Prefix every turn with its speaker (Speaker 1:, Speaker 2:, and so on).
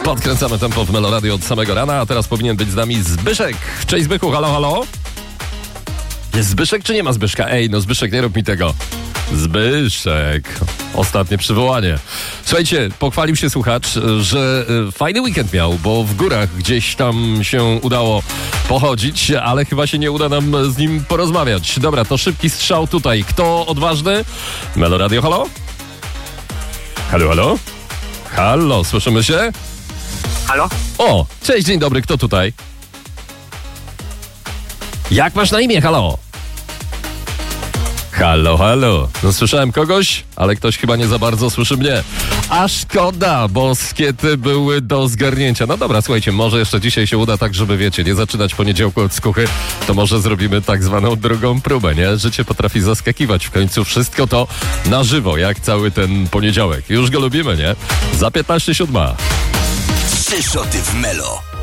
Speaker 1: Podkręcamy tempo w Melo Radio od samego rana, a teraz powinien być z nami Zbyszek. Cześć Zbychu, halo, halo? Jest Zbyszek czy nie ma Zbyszka? Ej, no Zbyszek, nie rób mi tego. Zbyszek. Ostatnie przywołanie. Słuchajcie, pochwalił się słuchacz, że fajny weekend miał, bo w górach gdzieś tam się udało pochodzić, ale chyba się nie uda nam z nim porozmawiać. Dobra, to szybki strzał tutaj. Kto odważny? Melo Radio, halo? Halo, halo? Halo, słyszymy się?
Speaker 2: Halo?
Speaker 1: O, cześć, dzień dobry, kto tutaj? Jak masz na imię, halo? Halo, halo. No słyszałem kogoś, ale ktoś chyba nie za bardzo słyszy mnie. A szkoda, bo skiety były do zgarnięcia. No dobra, słuchajcie, może jeszcze dzisiaj się uda tak, żeby wiecie, nie zaczynać poniedziałku od skuchy, to może zrobimy tak zwaną drugą próbę, nie? Życie potrafi zaskakiwać. W końcu wszystko to na żywo, jak cały ten poniedziałek. Już go lubimy, nie? Za 15:07.
Speaker 3: 3 szoty w Melo.